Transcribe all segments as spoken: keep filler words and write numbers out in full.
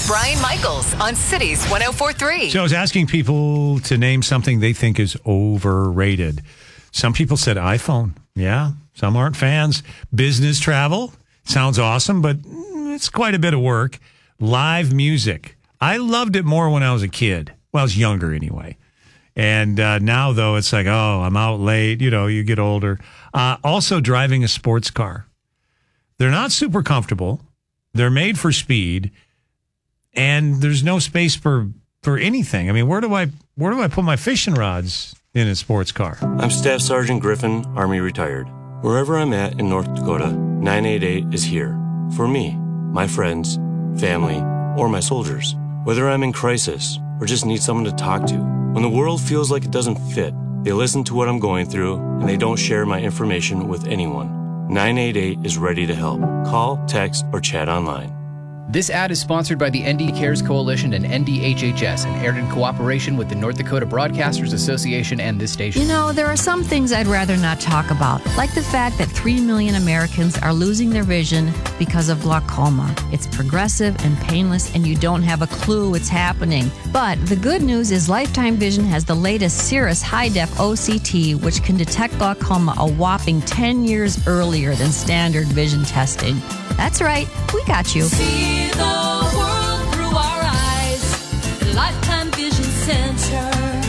Brian Michaels on Cities one oh four point three. So I was asking people to name something they think is overrated. Some people said iPhone. Yeah, some aren't fans. Business travel sounds awesome, but it's quite a bit of work. Live music. I loved it more when I was a kid. Well, I was younger anyway. And uh, now, though, it's like, oh, I'm out late. You know, you get older. Uh, also, driving a sports car. They're not super comfortable. They're made for speed. And there's no space for, for anything. I mean, where do I where do I put my fishing rods in a sports car? I'm Staff Sergeant Griffin, Army retired. Wherever I'm at in North Dakota, nine eight eight is here. For me, my friends, family, or my soldiers. Whether I'm in crisis or just need someone to talk to. When the world feels like it doesn't fit, they listen to what I'm going through and they don't share my information with anyone. nine eight eight is ready to help. Call, text, or chat online. This ad is sponsored by the N D Cares Coalition and N D H H S and aired in cooperation with the North Dakota Broadcasters Association and this station. You know, there are some things I'd rather not talk about, like the fact that three million Americans are losing their vision because of glaucoma. It's progressive and painless, and you don't have a clue it's happening. But the good news is Lifetime Vision has the latest Cirrus High-Def O C T, which can detect glaucoma a whopping ten years earlier than standard vision testing. That's right, we got you. See the world through our eyes. Lifetime Vision Center.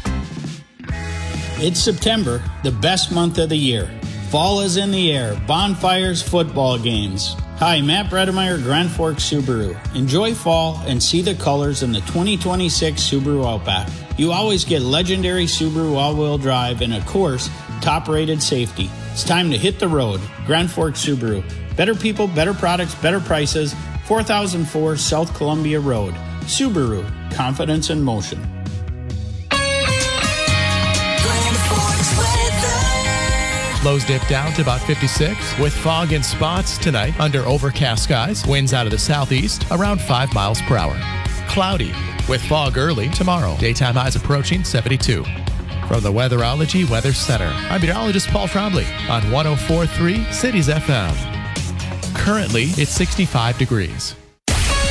It's September, the best month of the year. Fall is in the air. Bonfires, football games. Hi, Matt Bredemeyer, Grand Forks Subaru. Enjoy fall and see the colors in the twenty twenty-six Subaru Outback. You always get legendary Subaru all-wheel drive and, of course, top-rated safety. It's time to hit the road. Grand Forks Subaru. Better people, better products, better prices. four thousand four South Columbia Road. Subaru. Confidence in motion. Lows dip down to about fifty-six with fog and spots tonight under overcast skies. Winds out of the southeast around five miles per hour. Cloudy with fog early tomorrow. Daytime highs approaching seventy-two. From the Weatherology Weather Center, I'm meteorologist Paul Trombley on one oh four point three Cities F M. Currently, it's sixty-five degrees.